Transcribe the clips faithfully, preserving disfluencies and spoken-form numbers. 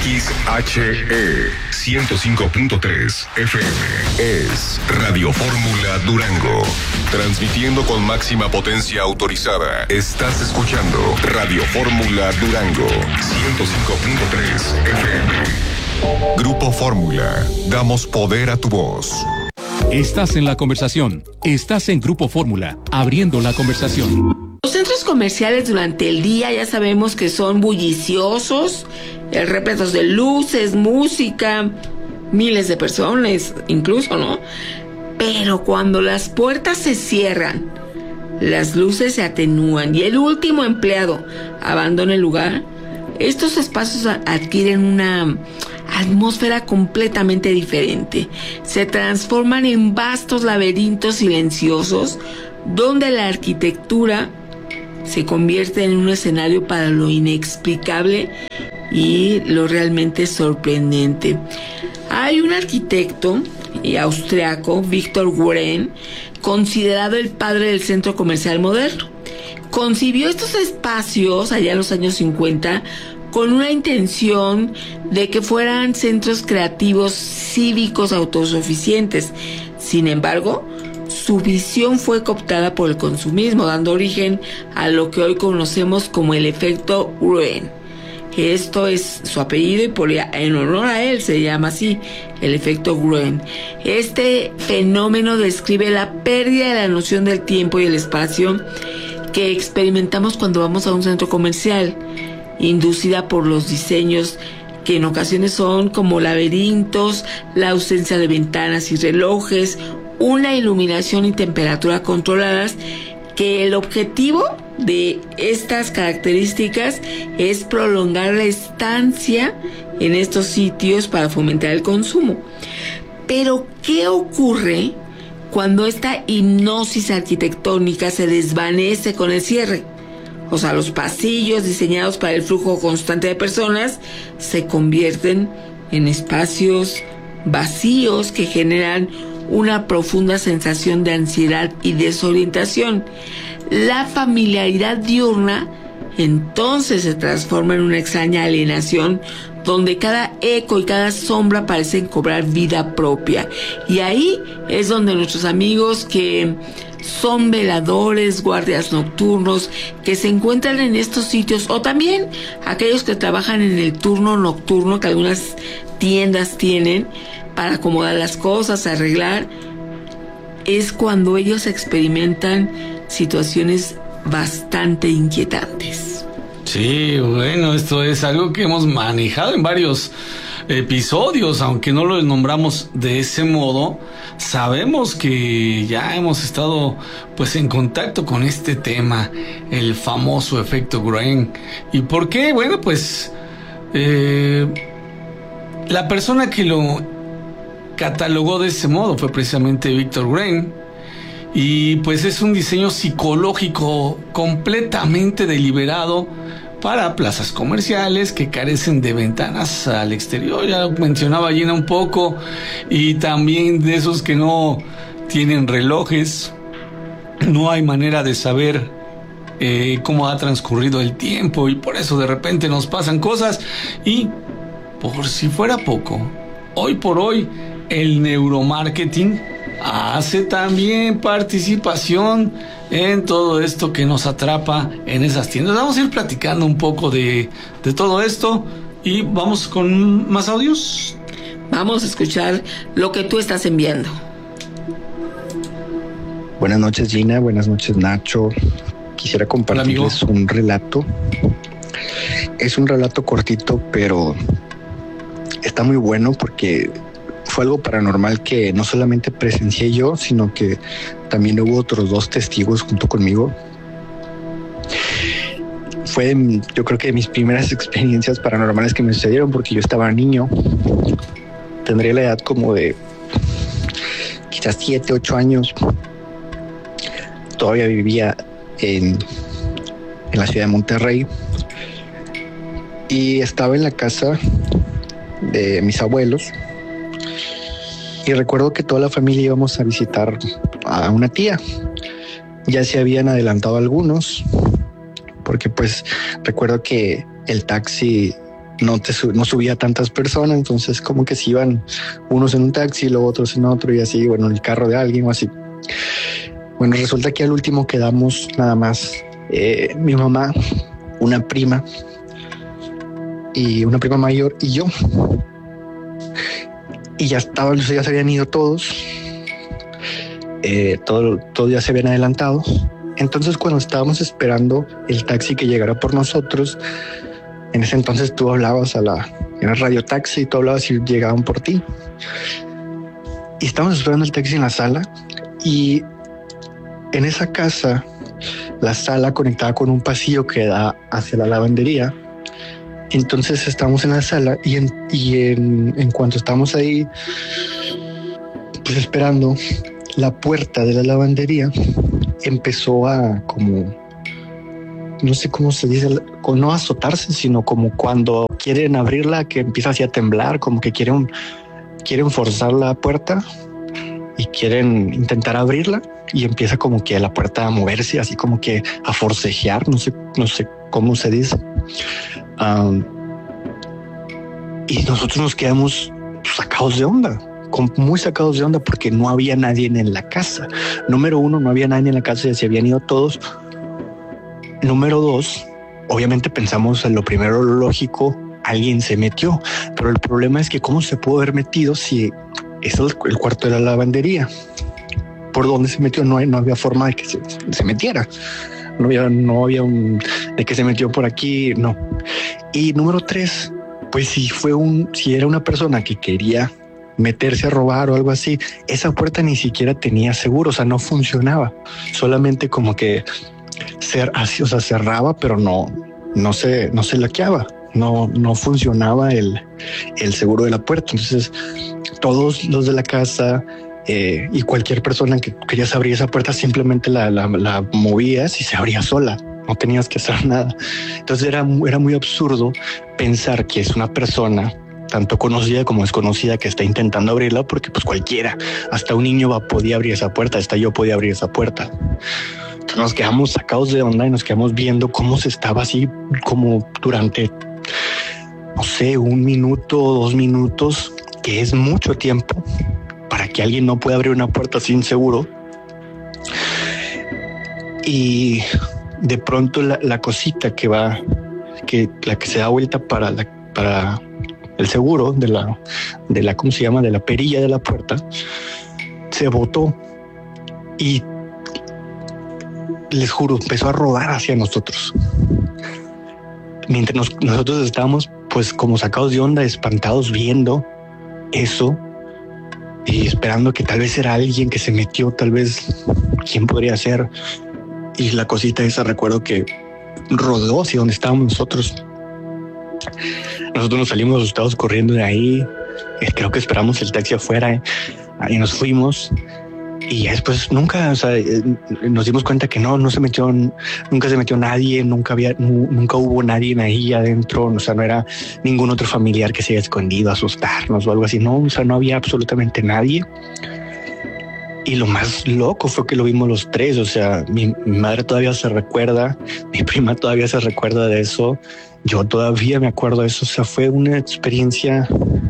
X H E ciento cinco punto tres F M es Radio Fórmula Durango. Transmitiendo con máxima potencia autorizada. Estás escuchando Radio Fórmula Durango ciento cinco punto tres F M. Grupo Fórmula. Damos poder a tu voz. Estás en la conversación. Estás en Grupo Fórmula, abriendo la conversación. Los centros comerciales durante el día ya sabemos que son bulliciosos, repletos de luces, música, miles de personas incluso, ¿no? Pero cuando las puertas se cierran, las luces se atenúan y el último empleado abandona el lugar, estos espacios adquieren una atmósfera completamente diferente. Se transforman en vastos laberintos silenciosos donde la arquitectura se convierte en un escenario para lo inexplicable y lo realmente sorprendente. Hay un arquitecto austriaco, Viktor Wren, considerado el padre del centro comercial moderno. Concibió estos espacios allá en los años cincuenta con una intención de que fueran centros creativos cívicos autosuficientes. Sin embargo, su visión fue cooptada por el consumismo, dando origen a lo que hoy conocemos como el efecto Wren. Esto es su apellido y por, en honor a él se llama así, el efecto Wren. Este fenómeno describe la pérdida de la noción del tiempo y el espacio que experimentamos cuando vamos a un centro comercial, inducida por los diseños que en ocasiones son como laberintos, la ausencia de ventanas y relojes, una iluminación y temperatura controladas, que el objetivo de estas características es prolongar la estancia en estos sitios para fomentar el consumo. Pero, ¿qué ocurre cuando esta hipnosis arquitectónica se desvanece con el cierre? O sea, los pasillos diseñados para el flujo constante de personas se convierten en espacios vacíos que generan una profunda sensación de ansiedad y desorientación. La familiaridad diurna entonces se transforma en una extraña alienación donde cada eco y cada sombra parecen cobrar vida propia. Y ahí es donde nuestros amigos que son veladores, guardias nocturnos, que se encuentran en estos sitios, o también aquellos que trabajan en el turno nocturno que algunas tiendas tienen para acomodar las cosas, arreglar, es cuando ellos experimentan situaciones bastante inquietantes. Sí, bueno, esto es algo que hemos manejado en varios episodios, aunque no lo nombramos de ese modo. Sabemos que ya hemos estado pues en contacto con este tema, el famoso efecto Wren. ¿Y por qué? Bueno, pues eh, la persona que lo catalogó de ese modo fue precisamente Viktor Wren, y pues es un diseño psicológico completamente deliberado para plazas comerciales que carecen de ventanas al exterior. Ya mencionaba Gina un poco, y también de esos que no tienen relojes. No hay manera de saber eh, cómo ha transcurrido el tiempo, y por eso de repente nos pasan cosas. Y por si fuera poco, hoy por hoy el neuromarketing hace también participación en todo esto que nos atrapa en esas tiendas. Vamos a ir platicando un poco de, de todo esto, y vamos con más audios. Vamos a escuchar lo que tú estás enviando. Buenas noches, Gina. Buenas noches, Nacho. Quisiera compartirles Hola, un relato. Es un relato cortito, pero está muy bueno porque fue algo paranormal que no solamente presencié yo, sino que también hubo otros dos testigos junto conmigo. Fue, yo creo que de mis primeras experiencias paranormales que me sucedieron, porque yo estaba niño. Tendría la edad como de quizás siete, ocho años. Todavía vivía en, en la ciudad de Monterrey, y estaba en la casa de mis abuelos. Y recuerdo que toda la familia íbamos a visitar a una tía. Ya se habían adelantado algunos, porque pues recuerdo que el taxi no te no subía tantas personas, entonces como que se iban unos en un taxi, luego otros en otro y así, bueno, en el carro de alguien o así. Bueno, resulta que al último quedamos nada más eh, mi mamá, una prima y una prima mayor y yo. Y ya estaban, ya se habían ido todos, eh, todo, todo ya se habían adelantado. Entonces, cuando estábamos esperando el taxi que llegara por nosotros, en ese entonces tú hablabas a la, era radio taxi, tú hablabas y llegaban por ti. Y estábamos esperando el taxi en la sala y en esa casa, la sala conectada con un pasillo que da hacia la lavandería. Entonces estamos en la sala y en, y en, en cuanto estamos ahí, pues esperando, la puerta de la lavandería empezó a como, no sé cómo se dice, no azotarse, sino como cuando quieren abrirla, que empieza así a temblar, como que quieren, quieren forzar la puerta y quieren intentar abrirla y empieza como que la puerta a moverse, así como que a forcejear, no sé, no sé cómo se dice. Um, y nosotros nos quedamos sacados de onda, muy sacados de onda porque no había nadie en la casa. Número uno, no había nadie en la casa, ya se habían ido todos. Número dos, obviamente pensamos en lo primero, lo lógico, alguien se metió, pero el problema es que cómo se pudo haber metido si es el, el cuarto de la lavandería. ¿Por dónde se metió? No, no había forma de que se, se metiera. No había, no había un de que se metió por aquí, no. Y número tres, pues si fue un, si era una persona que quería meterse a robar o algo así, esa puerta ni siquiera tenía seguro, o sea, no funcionaba. Solamente como que ser así, o sea, cerraba, pero no, no se, no se laqueaba. No, no funcionaba el, el seguro de la puerta. Entonces, todos los de la casa Eh, y cualquier persona que querías abrir esa puerta simplemente la, la, la movías y se abría sola, no tenías que hacer nada. Entonces era, era muy absurdo pensar que es una persona tanto conocida como desconocida que está intentando abrirla, porque pues cualquiera, hasta un niño va, podía abrir esa puerta, hasta yo podía abrir esa puerta. Entonces nos quedamos sacados de onda y nos quedamos viendo cómo se estaba así como durante, no sé, un minuto o dos minutos, que es mucho tiempo para que alguien no pueda abrir una puerta sin seguro. Y de pronto la, la cosita que va, que la que se da vuelta para la, para el seguro de la, de la, ¿cómo se llama? De la perilla de la puerta, se botó y les juro, empezó a rodar hacia nosotros. Mientras nos, nosotros estábamos pues como sacados de onda, espantados viendo eso y esperando que tal vez era alguien que se metió, tal vez quién podría ser. Y la cosita esa, recuerdo que rodó hacia donde estábamos nosotros. Nosotros nos salimos asustados corriendo de ahí. Creo que esperamos el taxi afuera, ¿eh? Ahí nos fuimos. Y después nunca, o sea, nos dimos cuenta que no, no se metió, nunca se metió nadie, nunca había, nunca hubo nadie ahí adentro, o sea, no era ningún otro familiar que se haya escondido a asustarnos o algo así, no, o sea, no había absolutamente nadie. Y lo más loco fue que lo vimos los tres, o sea, mi, mi madre todavía se recuerda, mi prima todavía se recuerda de eso, yo todavía me acuerdo de eso, o sea, fue una experiencia,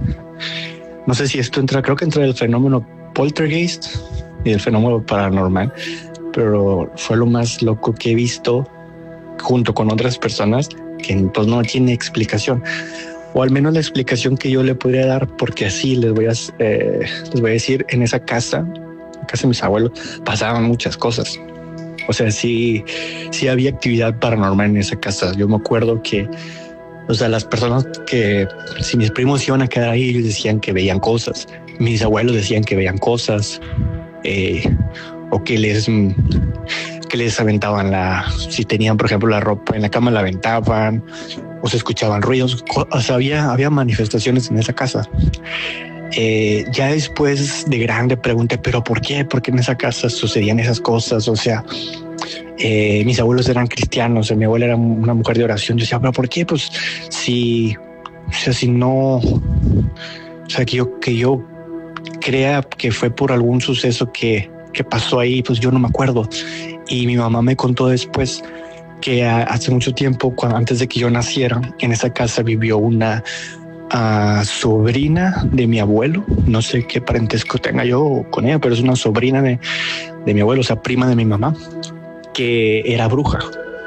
no sé si esto entra, creo que entra el fenómeno poltergeist y el fenómeno paranormal, pero fue lo más loco que he visto junto con otras personas que pues no tiene explicación, o al menos la explicación que yo le podría dar, porque así les voy a, eh, les voy a decir, en esa casa, en casa de mis abuelos, pasaban muchas cosas. O sea, sí, sí había actividad paranormal en esa casa. Yo me acuerdo que, o sea, las personas que, si mis primos iban a quedar ahí, ellos decían que veían cosas. Mis abuelos decían que veían cosas. Eh, o que les que les aventaban la, si tenían por ejemplo la ropa en la cama la aventaban, o se escuchaban ruidos, o sea, había, había manifestaciones en esa casa. Eh, ya después de grande pregunté, pero ¿por qué? ¿Por qué en esa casa sucedían esas cosas? O sea, eh, mis abuelos eran cristianos, mi abuela era una mujer de oración. Yo decía, pero ¿por qué? Pues si, o sea, si no, o sea, que yo, que yo crea que fue por algún suceso que, que pasó ahí, pues yo no me acuerdo. Y mi mamá me contó después que hace mucho tiempo, cuando, antes de que yo naciera, en esa casa vivió una uh, sobrina de mi abuelo. No sé qué parentesco tenga yo con ella, pero es una sobrina de, de mi abuelo, o sea, prima de mi mamá, que era bruja.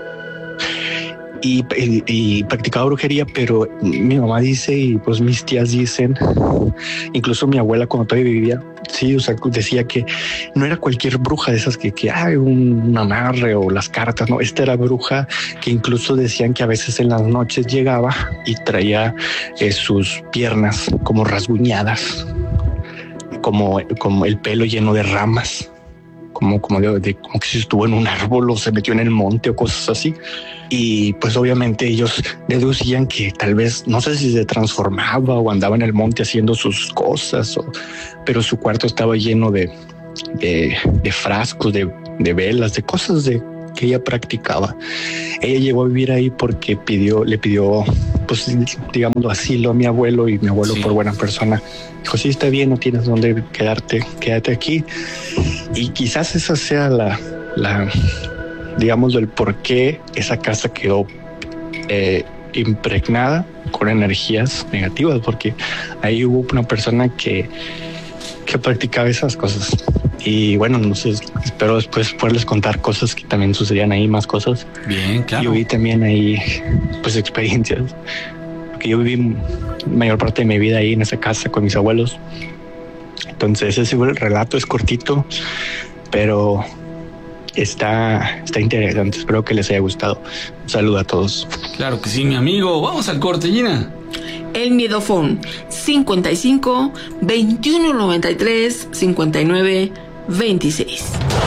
Y, y, y practicaba brujería, pero mi mamá dice y pues mis tías dicen, incluso mi abuela cuando todavía vivía, sí, o sea, decía que no era cualquier bruja de esas que, que hay un, un amarre o las cartas, no, esta era bruja que incluso decían que a veces en las noches llegaba y traía eh, sus piernas como rasguñadas, como, como el pelo lleno de ramas, como, como, de, de, como que si estuvo en un árbol o se metió en el monte o cosas así. Y pues obviamente ellos deducían que tal vez, no sé si se transformaba o andaba en el monte haciendo sus cosas, o, pero su cuarto estaba lleno de, de, de frascos, de, de velas, de cosas de, que ella practicaba. Ella llegó a vivir ahí porque pidió, le pidió, pues digamos, asilo a mi abuelo, y mi abuelo, sí, por buena persona, dijo, sí, está bien, no tienes dónde quedarte, quédate aquí. Y quizás esa sea la... la digamos, del por qué esa casa quedó eh, impregnada con energías negativas, porque ahí hubo una persona que, que practicaba esas cosas. Y bueno, no sé, espero después poderles contar cosas que también sucedían ahí, más cosas. Bien, claro. Yo vi también ahí, pues, experiencias, porque yo viví mayor parte de mi vida ahí en esa casa con mis abuelos. Entonces ese el relato es cortito, pero Está, está interesante. Espero que les haya gustado. Un saludo a todos. Claro que sí, mi amigo. Vamos al corte, Gina. El Miedofón cincuenta y cinco, veintiuno noventa y tres, cincuenta y nueve, veintiséis.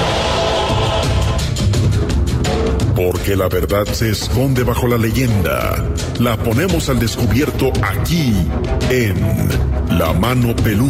Porque la verdad se esconde bajo la leyenda. La ponemos al descubierto aquí en La Mano Peluda.